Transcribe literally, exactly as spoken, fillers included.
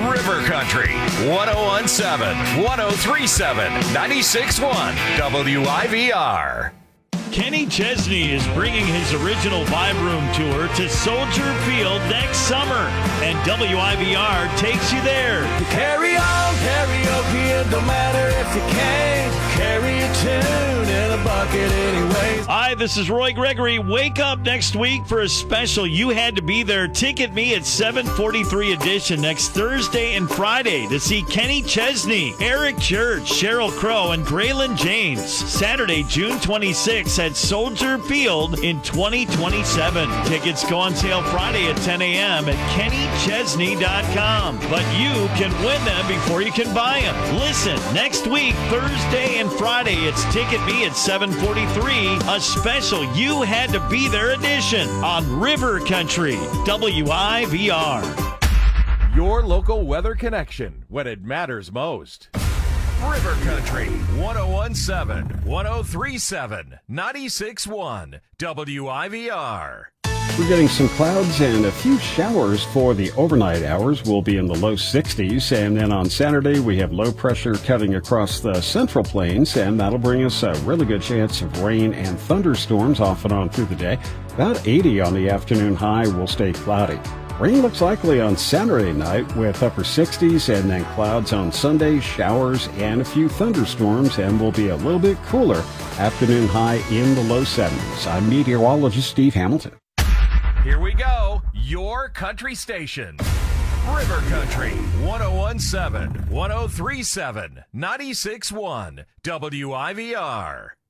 River Country, one oh one seven, one oh three seven, ninety-six one, W I V R. Kenny Chesney is bringing his original Vibe Room tour to Soldier Field next summer, and W I V R takes you there. Carry on, karaoke, it don't matter if you can't carry a tune in a bucket anyways. Hi, this is Roy Gregory. Wake up next week for a special You Had to Be There Ticket Me at seven forty-three edition next Thursday and Friday to see Kenny Chesney, Eric Church, Sheryl Crow, and Graylin James. Saturday, June twenty-sixth at Soldier Field in twenty twenty-seven. Tickets go on sale Friday at ten a.m. at kenny chesney dot com. But you can win them before you can buy them. Listen, next week, Thursday and Friday, it's Ticket Me at seven forty-three, a special You Had to Be There edition on River Country, W I V R. Your local weather connection when it matters most. River Country, one oh one seven, one oh three seven, ninety-six one, W I V R. We're getting some clouds and a few showers for the overnight hours. We'll be in the low sixties. And then on Saturday, we have low pressure cutting across the central plains, and that'll bring us a really good chance of rain and thunderstorms off and on through the day. About eighty on the afternoon high. Will stay cloudy. Rain looks likely on Saturday night with upper sixties, and then clouds on Sunday, showers, and a few thunderstorms, and will be a little bit cooler. Afternoon high in the low seventies. I'm meteorologist Steve Hamilton. Here we go, your country station. River Country, one oh one seven, one oh three seven, ninety-six one, W I V R.